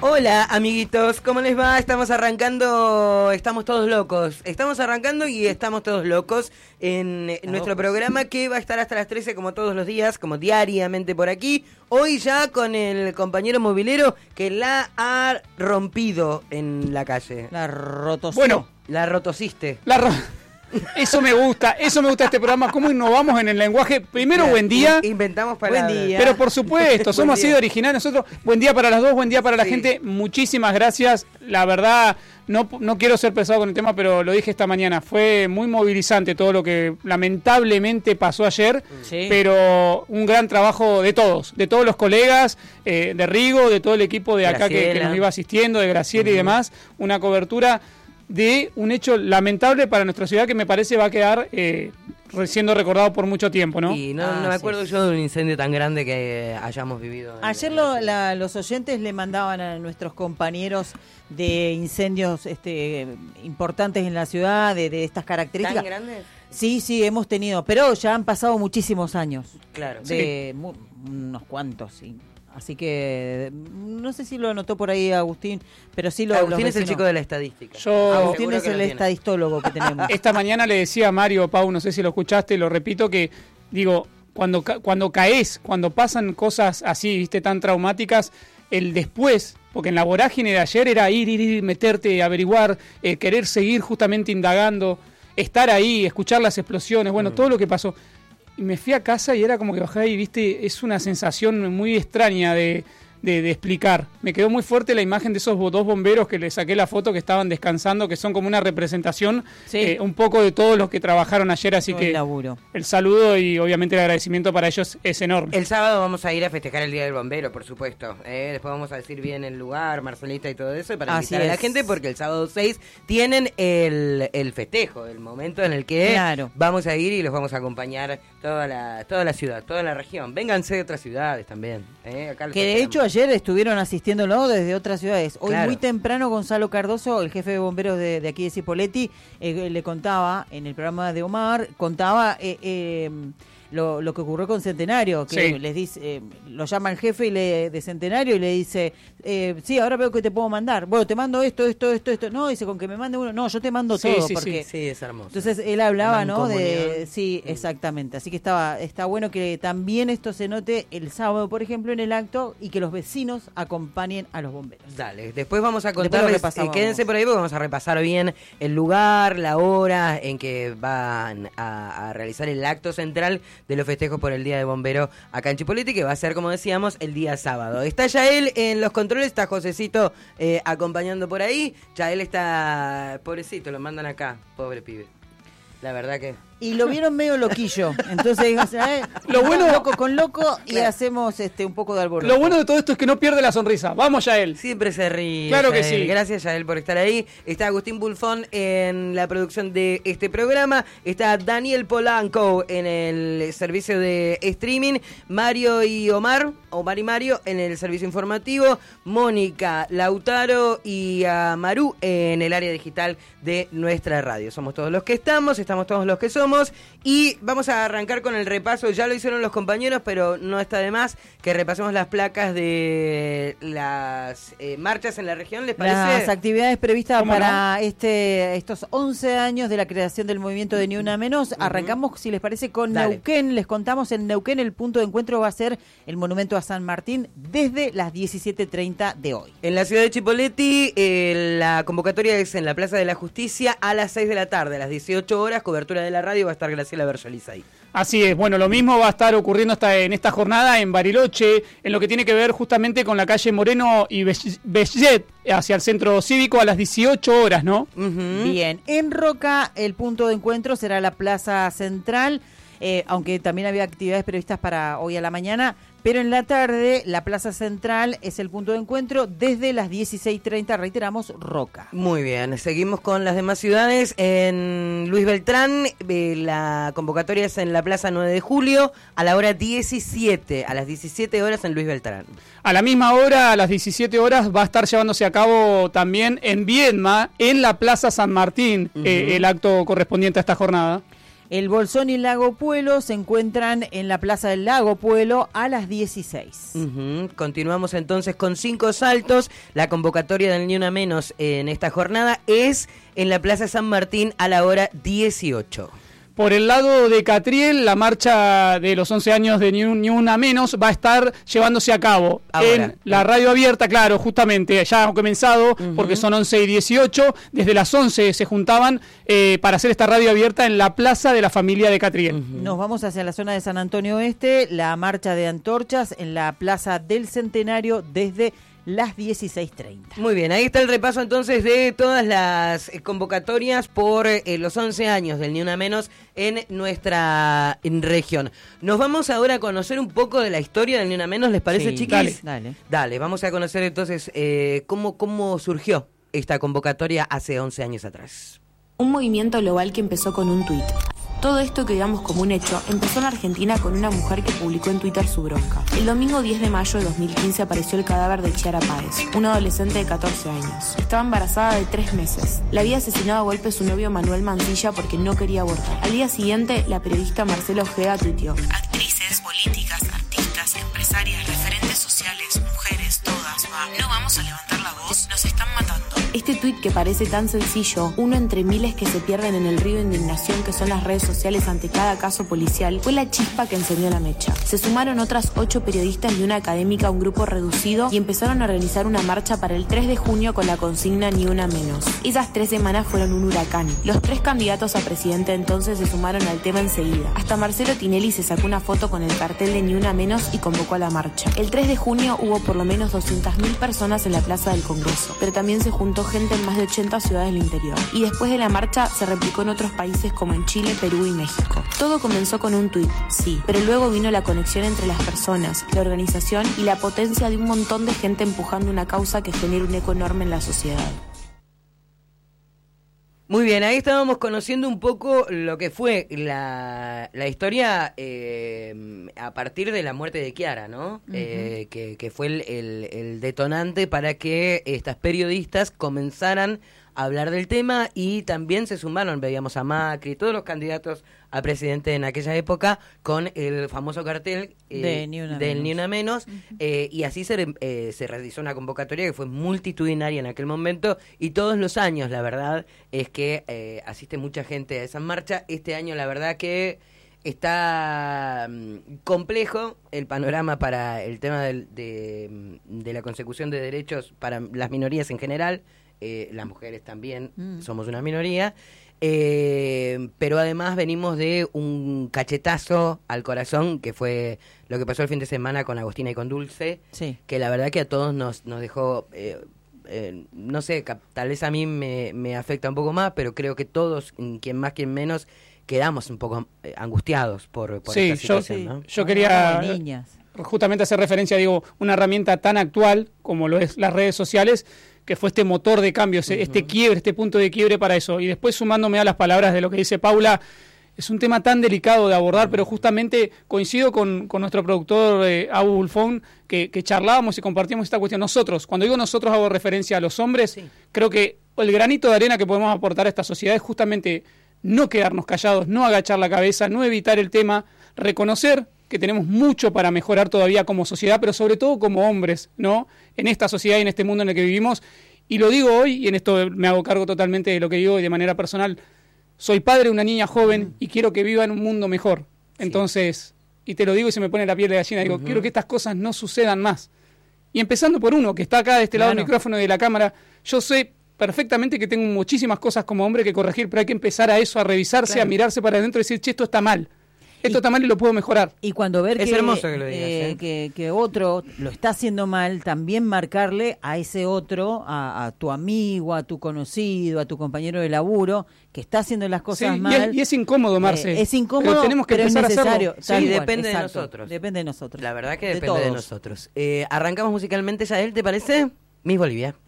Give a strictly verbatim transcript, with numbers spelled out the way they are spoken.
Hola amiguitos, ¿cómo les va? Estamos arrancando, estamos todos locos, estamos arrancando y estamos todos locos en Estamos nuestro locos. programa que va a estar hasta las trece como todos los días, como diariamente por aquí. Hoy ya con el compañero movilero que la ha rompido en la calle. La rotos. Bueno, La rotosiste. la ro- eso me gusta, eso me gusta de este programa, cómo innovamos en el lenguaje. Primero, buen día, Inventamos palabras. Buen día. pero por supuesto, Buen somos así día. de originales nosotros. Buen día para las dos, buen día para la Sí. gente, muchísimas gracias. La verdad, no, no quiero ser pesado con el tema, pero lo dije esta mañana, fue muy movilizante todo lo que lamentablemente pasó ayer, Sí. pero un gran trabajo de todos, de todos los colegas, eh, de Rigo, de todo el equipo de acá que, que Graciela. nos iba asistiendo, de Graciela y demás, una cobertura de un hecho lamentable para nuestra ciudad que me parece va a quedar eh, re- siendo recordado por mucho tiempo, ¿no? Y no, Ah, no me sí. acuerdo yo de un incendio tan grande que hayamos vivido. en- Ayer lo- la- los oyentes le mandaban a nuestros compañeros de incendios este, importantes en la ciudad, de, de estas ¿Tan características. grande? Sí, sí, hemos tenido, pero ya han pasado muchísimos años. Claro. De mu- unos cuantos, sí. Así que no sé si lo anotó por ahí Agustín, pero sí lo Agustín los es el vecinos. chico de la estadística. Yo Agustín Seguro es que el lo tiene. estadistólogo que tenemos. esta mañana le decía a Mario, Pau, no sé si lo escuchaste, lo repito, que digo, cuando, ca- cuando caes, cuando pasan cosas así, viste, tan traumáticas, el después, porque en la vorágine de ayer era ir, ir, ir, meterte, averiguar, eh, querer seguir justamente indagando, estar ahí, escuchar las explosiones, bueno, todo lo que pasó. Y me fui a casa y era como que bajé y, viste, es una sensación muy extraña de, de, de explicar. Me quedó muy fuerte la imagen de esos bo- dos bomberos que le saqué la foto que estaban descansando, que son como una representación Sí. eh, un poco de todos los que trabajaron ayer, así Todo el que laburo. el saludo y obviamente el agradecimiento para ellos es enorme. El sábado vamos a ir a festejar el Día del Bombero, por supuesto. ¿eh? Después vamos a decir bien el lugar, Marcelita y todo eso, para Así invitar a la es. gente, porque el sábado seis tienen el, el festejo, el momento en el que Claro. vamos a ir y los vamos a acompañar toda la, toda la ciudad, toda la región. Vénganse de otras ciudades también. ¿eh? Acá los Que de esperamos. hecho ayer estuvieron asistiéndolo desde otras ciudades. Hoy Claro. muy temprano Gonzalo Cardoso, el jefe de bomberos de, de aquí de Cipolletti, eh, le contaba en el programa de Omar, contaba eh, eh, lo, lo que ocurrió con Centenario, que Sí. les dice, eh, lo llama el jefe y le, de Centenario y le dice, eh, sí, ahora veo que te puedo mandar. Bueno, te mando esto, esto, esto, esto. No, dice, con que me mande uno. No, yo te mando Sí, todo. sí, sí. porque Sí, es hermoso. entonces él hablaba, Andan ¿no? en De comunión. sí, exactamente. Así que estaba está bueno que también esto se note el sábado, por ejemplo, en el acto y que los vecinos acompañen a los bomberos. Dale, después vamos a Después lo contarles, repasamos. eh, quédense por ahí porque vamos a repasar bien el lugar, la hora en que van a, a realizar el acto central de los festejos por el Día de Bombero acá en Chipolletti, que va a ser, como decíamos, el día sábado. Está Yael en los controles, está Josecito eh, acompañando por ahí. Yael está, pobrecito, lo mandan acá, pobre pibe. La verdad que... Y lo vieron medio loquillo. Entonces, o sea, eh, Lo bueno- loco con loco y Claro. hacemos este un poco de alboroto. Lo bueno de todo esto es que no pierde la sonrisa. Vamos, Yael. Siempre se ríe. Claro que Yael. sí. Gracias, Yael, por estar ahí. Está Agustín Bulfón en la producción de este programa. Está Daniel Polanco en el servicio de streaming. Mario y Omar, Omar y Mario en el servicio informativo. Mónica, Lautaro y a Maru en el área digital de nuestra radio. Somos todos los que estamos, estamos todos los que somos. Y vamos a arrancar con el repaso. Ya lo hicieron los compañeros, pero no está de más que repasemos las placas de las eh, marchas en la región. ¿Les parece? Las actividades previstas ¿Cómo para este estos once años de la creación del movimiento de Ni Una Menos. Arrancamos, si les parece, con Dale. Neuquén. Les contamos, en Neuquén el punto de encuentro va a ser el monumento a San Martín desde las diecisiete treinta de hoy. En la ciudad de Chipolletti, eh, la convocatoria es en la Plaza de la Justicia a las seis de la tarde, a las dieciocho horas, cobertura de la radio, va a estar Graciela Bersolis ahí. Así es, bueno, lo mismo va a estar ocurriendo hasta en esta jornada en Bariloche, en lo que tiene que ver justamente con la calle Moreno y Bell- Bellet, hacia el centro cívico a las dieciocho horas, ¿no? Ujú. Bien, en Roca el punto de encuentro será la Plaza Central, eh, aunque también había actividades previstas para hoy a la mañana, pero en la tarde la Plaza Central es el punto de encuentro desde las dieciséis treinta, reiteramos, Roca. Muy bien, seguimos con las demás ciudades. En Luis Beltrán, eh, la convocatoria es en la Plaza nueve de julio a la hora diecisiete, a las diecisiete horas en Luis Beltrán. A la misma hora, a las diecisiete horas, va a estar llevándose a cabo también en Viedma, en la Plaza San Martín, Ujú. eh, el acto correspondiente a esta jornada. El Bolsón y el Lago Puelo se encuentran en la Plaza del Lago Puelo a las dieciséis. Uh-huh. Continuamos entonces con cinco saltos. La convocatoria del Ni Una Menos en esta jornada es en la Plaza San Martín a la hora dieciocho. Por el lado de Catriel, la marcha de los once años de Ni, Ni Una Menos va a estar llevándose a cabo ahora en la radio abierta, claro, justamente, ya ha comenzado, uh-huh. porque son once y dieciocho, desde las once se juntaban eh, para hacer esta radio abierta en la Plaza de la Familia de Catriel. Uh-huh. Nos vamos hacia la zona de San Antonio Oeste, la marcha de antorchas en la Plaza del Centenario desde las dieciséis treinta. Muy bien, ahí está el repaso entonces de todas las convocatorias por eh, los once años del Ni Una Menos en nuestra en región. Nos vamos ahora a conocer un poco de la historia del Ni Una Menos, ¿les parece, sí, chiquis? Dale, dale. Dale, vamos a conocer entonces eh, cómo, cómo surgió esta convocatoria hace once años atrás. Un movimiento global que empezó con un tuit. Todo esto que digamos como un hecho empezó en Argentina con una mujer que publicó en Twitter su bronca. El domingo diez de mayo de dos mil quince apareció el cadáver de Chiara Páez, una adolescente de catorce años. Estaba embarazada de tres meses. La había asesinado a golpes su novio Manuel Mancilla porque no quería abortar. Al día siguiente, la periodista Marcela Ojeda tuiteó: actrices, políticas, artistas, empresarias, referentes sociales, mujeres, todas, va. ¿No vamos a levantar la voz? Nos están matando. Este tuit, que parece tan sencillo, uno entre miles que se pierden en el río de indignación que son las redes sociales ante cada caso policial, fue la chispa que encendió la mecha. Se sumaron otras ocho periodistas y una académica a un grupo reducido y empezaron a organizar una marcha para el tres de junio con la consigna Ni Una Menos. Esas tres semanas fueron un huracán. Los tres candidatos a presidente entonces se sumaron al tema enseguida. Hasta Marcelo Tinelli se sacó una foto con el cartel de Ni Una Menos y convocó a la marcha. El tres de junio hubo por lo menos doscientas mil personas en la Plaza del Congreso, pero también se juntó gente en más de ochenta ciudades del interior. Y después de la marcha se replicó en otros países como en Chile, Perú y México. Todo comenzó con un tuit, sí, pero luego vino la conexión entre las personas, la organización y la potencia de un montón de gente empujando una causa que genera un eco enorme en la sociedad. Muy bien, ahí estábamos conociendo un poco lo que fue la, la historia eh, a partir de la muerte de Chiara, ¿no? Uh-huh. Eh, que, que fue el, el, el detonante para que estas periodistas comenzaran a hablar del tema y también se sumaron, veíamos a Macri, todos los candidatos a presidente en aquella época con el famoso cartel eh, de Ni Una del Menos. Ni Una Menos, uh-huh. eh, y así se, eh, se realizó una convocatoria que fue multitudinaria en aquel momento y todos los años, la verdad, es que eh, asiste mucha gente a esa marcha. Este año, la verdad que está um, complejo el panorama para el tema del, de, de la consecución de derechos para las minorías en general. Eh, las mujeres también mm. somos una minoría, eh, pero además venimos de un cachetazo al corazón que fue lo que pasó el fin de semana con Agostina y con Dulce, sí. que la verdad que a todos nos, nos dejó, eh, eh, no sé, tal vez a mí me, me afecta un poco más, pero creo que todos, quien más, quien menos, quedamos un poco eh, angustiados por, por sí, esta situación, yo, ¿no? Yo quería niñas. justamente hacer referencia, digo, una herramienta tan actual como lo es las redes sociales, que fue este motor de cambio, uh-huh. este quiebre, este punto de quiebre para eso. Y después, sumándome a las palabras de lo que dice Paula, es un tema tan delicado de abordar, uh-huh. pero justamente coincido con, con nuestro productor eh, Abu Bulfón, que, que charlábamos y compartíamos esta cuestión. Nosotros, cuando digo nosotros hago referencia a los hombres, sí. creo que el granito de arena que podemos aportar a esta sociedad es justamente no quedarnos callados, no agachar la cabeza, no evitar el tema, reconocer que tenemos mucho para mejorar todavía como sociedad, pero sobre todo como hombres, ¿no? En esta sociedad y en este mundo en el que vivimos. Y lo digo hoy, y en esto me hago cargo totalmente de lo que digo y de manera personal. Soy padre de una niña joven uh-huh. y quiero que viva en un mundo mejor. Sí. Entonces, y te lo digo y se me pone la piel de gallina, digo, uh-huh. quiero que estas cosas no sucedan más. Y empezando por uno, que está acá de este lado del micrófono y de la cámara, yo sé perfectamente que tengo muchísimas cosas como hombre que corregir, pero hay que empezar a eso, a revisarse, claro. a mirarse para adentro y decir, che, esto está mal. Esto está mal y lo puedo mejorar. Y cuando ver es que, hermoso que, lo digas, eh, ¿eh? que, que otro lo está haciendo mal, también marcarle a ese otro, a, a tu amigo, a tu conocido, a tu compañero de laburo, que está haciendo las cosas sí, mal. Y es, y es incómodo, Marce. Eh, es incómodo, pero tenemos que pero empezar es necesario. a hacerlo. Sí, Igual, depende exacto, de nosotros. Depende de nosotros. La verdad que de depende todos. de nosotros. Eh, arrancamos musicalmente, Yael, ¿te parece? Miss Bolivia.